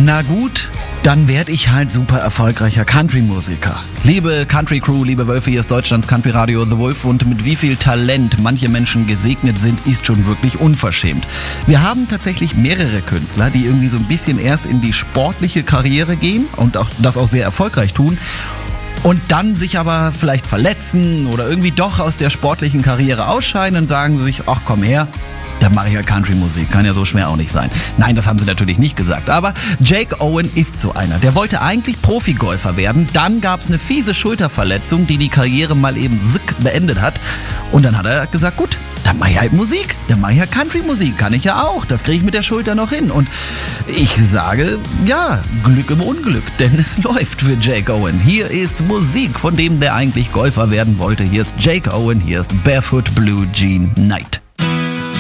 Na gut, dann werde ich halt super erfolgreicher Country-Musiker. Liebe Country-Crew, liebe Wölfe, hier ist Deutschlands Country-Radio The Wolf und mit wie viel Talent manche Menschen gesegnet sind, ist schon wirklich unverschämt. Wir haben tatsächlich mehrere Künstler, die irgendwie so ein bisschen erst in die sportliche Karriere gehen und auch das auch sehr erfolgreich tun und dann sich aber vielleicht verletzen oder irgendwie doch aus der sportlichen Karriere ausscheiden und sagen sie sich, ach komm her, dann mache ich ja Country-Musik. Kann ja so schwer auch nicht sein. Nein, das haben sie natürlich nicht gesagt. Aber Jake Owen ist so einer. Der wollte eigentlich Profigolfer werden. Dann gab es eine fiese Schulterverletzung, die Karriere mal eben beendet hat. Und dann hat er gesagt, gut, dann mache ich halt Musik. Dann mache ich ja Country-Musik. Kann ich ja auch. Das kriege ich mit der Schulter noch hin. Und ich sage, ja, Glück im Unglück. Denn es läuft für Jake Owen. Hier ist Musik von dem, der eigentlich Golfer werden wollte. Hier ist Jake Owen. Hier ist Barefoot Blue Jean Night.